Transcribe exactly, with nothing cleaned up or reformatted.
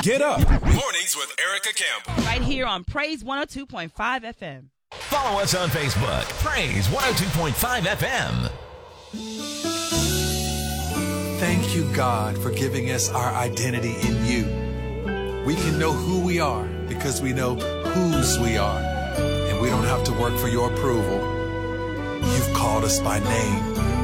Get up. Mornings with Erica Campbell. Right here on Praise one oh two point five F M. Follow us on Facebook. Praise one oh two point five F M. Thank you, God, for giving us our identity in you. We can know who we are because we know whose we are. And we don't have to work for your approval. You've called us by name.